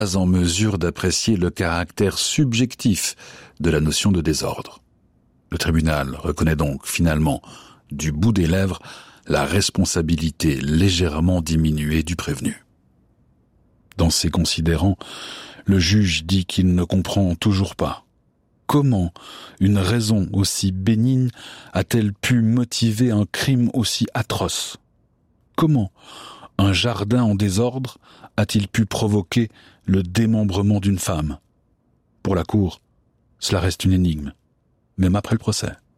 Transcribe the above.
pas en mesure d'apprécier le caractère subjectif de la notion de désordre. Le tribunal reconnaît donc finalement, du bout des lèvres, la responsabilité légèrement diminuée du prévenu. Dans ses considérants, le juge dit qu'il ne comprend toujours pas. Comment une raison aussi bénigne a-t-elle pu motiver un crime aussi atroce ? Comment un jardin en désordre a-t-il pu provoquer le démembrement d'une femme ? Pour la Cour, cela reste une énigme, même après le procès.